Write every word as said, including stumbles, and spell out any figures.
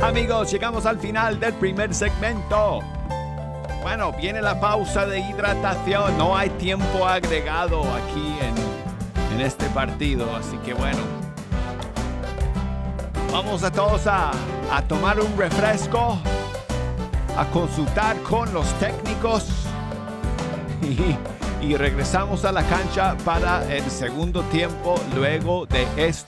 Amigos, llegamos al final del primer segmento. Bueno, viene la pausa de hidratación. No hay tiempo agregado aquí en, en este partido. Así que bueno, vamos a todos a, a tomar un refresco, a consultar con los técnicos y, y regresamos a la cancha para el segundo tiempo luego de esto.